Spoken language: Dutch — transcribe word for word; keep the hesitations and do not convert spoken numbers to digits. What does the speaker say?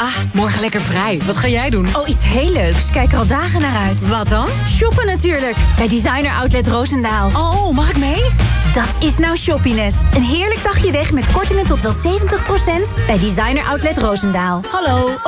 Ah, morgen lekker vrij. Wat ga jij doen? Oh, iets heel leuks. Kijk er al dagen naar uit. Wat dan? Shoppen natuurlijk. Bij Designer Outlet Roosendaal. Oh, mag ik mee? Dat is nou shoppiness. Een heerlijk dagje weg met kortingen tot wel zeventig procent bij Designer Outlet Roosendaal. Hallo.